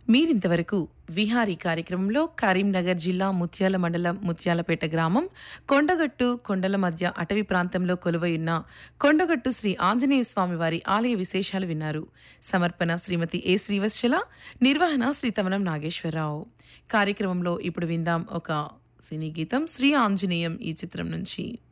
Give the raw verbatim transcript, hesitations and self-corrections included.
మీరింతవరకు విహారీ కార్యక్రమంలో కరీంనగర్ జిల్లా ముత్యాల మండలం ముత్యాలపేట గ్రామం కొండగట్టు కొండల మధ్య అటవీ ప్రాంతంలో కొలువయున్న కొండగట్టు శ్రీ ఆంజనేయ స్వామి వారి ఆలయ విశేషాలు విన్నారు. సమర్పణ శ్రీమతి ఏ శ్రీవత్సల, నిర్వహణ శ్రీ తమనం నాగేశ్వరరావు. కార్యక్రమంలో ఇప్పుడు విందాం ఒక సినీ గీతం శ్రీ ఆంజనేయం ఈ చిత్రం నుంచి.